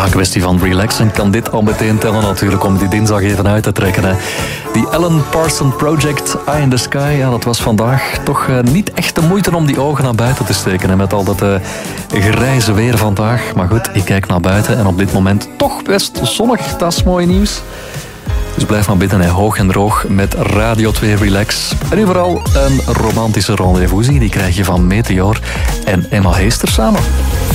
een kwestie van relaxen kan dit al meteen tellen natuurlijk om die dinsdag even uit te trekken. Hè. Die Alan Parsons Project, Eye in the Sky, ja, dat was vandaag toch niet echt de moeite om die ogen naar buiten te steken. Hè, met al dat grijze weer vandaag. Maar goed, ik kijk naar buiten en op dit moment toch best zonnig. Dat is mooi nieuws. Dus blijf maar bidden, hè. Hoog en droog met Radio 2 Relax. En nu vooral een romantische rendezvous. Die krijg je van Meteor en Emma Heester samen.